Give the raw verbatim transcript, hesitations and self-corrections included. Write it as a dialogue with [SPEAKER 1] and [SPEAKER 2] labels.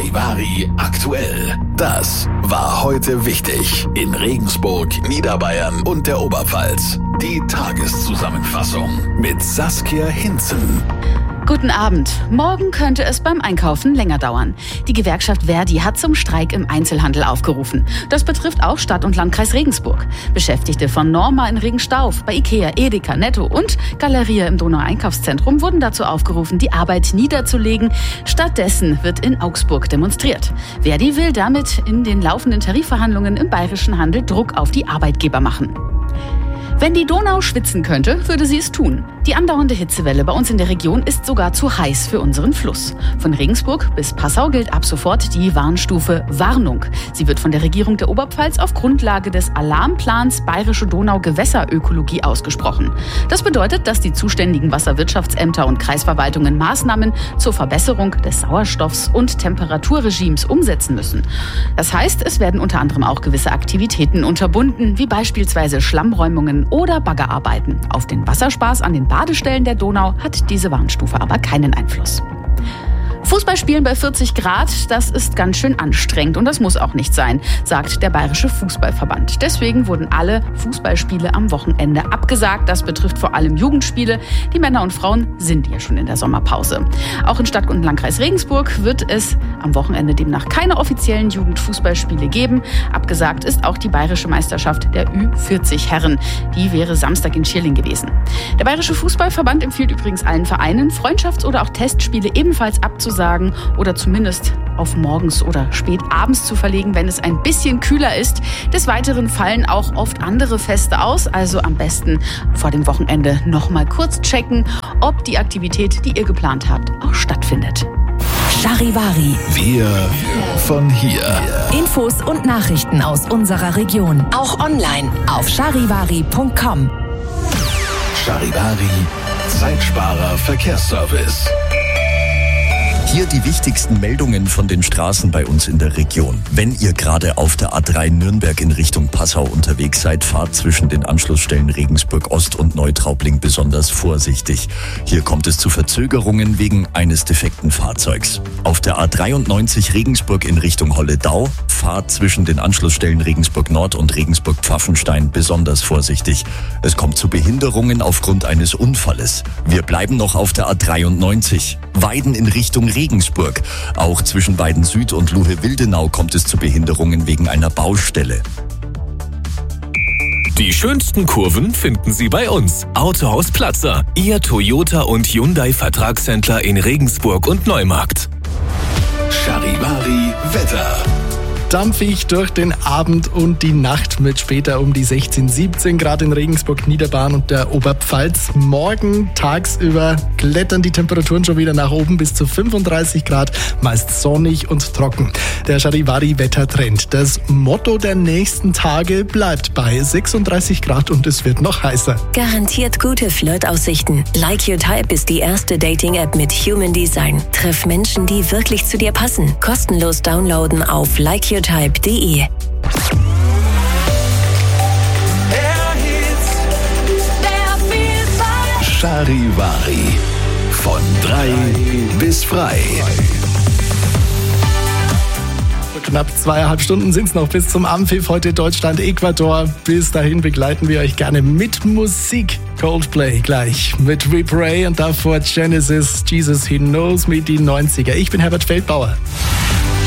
[SPEAKER 1] Charivari aktuell. Das war heute wichtig in Regensburg, Niederbayern und der Oberpfalz. Die Tageszusammenfassung mit Saskia Hinzen.
[SPEAKER 2] Guten Abend. Morgen könnte es beim Einkaufen länger dauern. Die Gewerkschaft Verdi hat zum Streik im Einzelhandel aufgerufen. Das betrifft auch Stadt- und Landkreis Regensburg. Beschäftigte von Norma in Regenstauf, bei Ikea, Edeka, Netto und Galeria im Donau-Einkaufszentrum wurden dazu aufgerufen, die Arbeit niederzulegen. Stattdessen wird in Augsburg demonstriert. Verdi will damit in den laufenden Tarifverhandlungen im bayerischen Handel Druck auf die Arbeitgeber machen. Wenn die Donau schwitzen könnte, würde sie es tun. Die andauernde Hitzewelle bei uns in der Region ist sogar zu heiß für unseren Fluss. Von Regensburg bis Passau gilt ab sofort die Warnstufe Warnung. Sie wird von der Regierung der Oberpfalz auf Grundlage des Alarmplans Bayerische Donau-Gewässerökologie ausgesprochen. Das bedeutet, dass die zuständigen Wasserwirtschaftsämter und Kreisverwaltungen Maßnahmen zur Verbesserung des Sauerstoffs- und Temperaturregimes umsetzen müssen. Das heißt, es werden unter anderem auch gewisse Aktivitäten unterbunden, wie beispielsweise Schlammräumungen oder Baggerarbeiten. Auf den Wasserspaß an den Badestellen der Donau hat diese Warnstufe aber keinen Einfluss. Fußballspielen bei vierzig Grad, das ist ganz schön anstrengend und das muss auch nicht sein, sagt der Bayerische Fußballverband. Deswegen wurden alle Fußballspiele am Wochenende abgesagt. Das betrifft vor allem Jugendspiele. Die Männer und Frauen sind ja schon in der Sommerpause. Auch in Stadt- und Landkreis Regensburg wird es am Wochenende demnach keine offiziellen Jugendfußballspiele geben. Abgesagt ist auch die Bayerische Meisterschaft der Ü vierzig Herren. Die wäre Samstag in Schierling gewesen. Der Bayerische Fußballverband empfiehlt übrigens allen Vereinen, Freundschafts- oder auch Testspiele ebenfalls abzusagen oder zumindest auf morgens oder spät abends zu verlegen, wenn es ein bisschen kühler ist. Des Weiteren fallen auch oft andere Feste aus, also am besten vor dem Wochenende noch mal kurz checken, ob die Aktivität, die ihr geplant habt, auch stattfindet.
[SPEAKER 3] Charivari.
[SPEAKER 1] Wir von hier.
[SPEAKER 3] Infos und Nachrichten aus unserer Region. Auch online auf charivari punkt com.
[SPEAKER 1] Charivari, Zeitsparer Verkehrsservice.
[SPEAKER 4] Hier die wichtigsten Meldungen von den Straßen bei uns in der Region. Wenn ihr gerade auf der A drei Nürnberg in Richtung Passau unterwegs seid, fahrt zwischen den Anschlussstellen Regensburg Ost und Neutraubling besonders vorsichtig. Hier kommt es zu Verzögerungen wegen eines defekten Fahrzeugs. Auf der A dreiundneunzig Regensburg in Richtung Holledau, fahrt zwischen den Anschlussstellen Regensburg Nord und Regensburg Pfaffenstein besonders vorsichtig. Es kommt zu Behinderungen aufgrund eines Unfalles. Wir bleiben noch auf der A dreiundneunzig. Weiden in Richtung Regensburg. Auch zwischen Weiden Süd und Luhe-Wildenau kommt es zu Behinderungen wegen einer Baustelle.
[SPEAKER 5] Die schönsten Kurven finden Sie bei uns. Autohaus Platzer, Ihr Toyota und Hyundai Vertragshändler in Regensburg und Neumarkt.
[SPEAKER 1] Charivari Wetter.
[SPEAKER 6] Dampfig durch den Abend und die Nacht mit später um die sechzehn, siebzehn Grad in Regensburg, Niederbayern und der Oberpfalz. Morgen tagsüber klettern die Temperaturen schon wieder nach oben bis zu fünfunddreißig Grad, meist sonnig und trocken. Der Charivari-Wettertrend. Das Motto der nächsten Tage bleibt bei sechsunddreißig Grad und es wird noch heißer.
[SPEAKER 3] Garantiert gute Flirtaussichten. Like Your Type ist die erste Dating-App mit Human Design. Treff Menschen, die wirklich zu dir passen. Kostenlos downloaden auf like your type punkt de.
[SPEAKER 1] Charivari. Von drei bis frei.
[SPEAKER 6] Knapp zweieinhalb Stunden sind es noch bis zum Ampfiff. Heute Deutschland-Ecuador. Bis dahin begleiten wir euch gerne mit Musik. Coldplay gleich mit We Pray und davor Genesis, Jesus He Knows Me, die neunziger. Ich bin Herbert Feldbauer.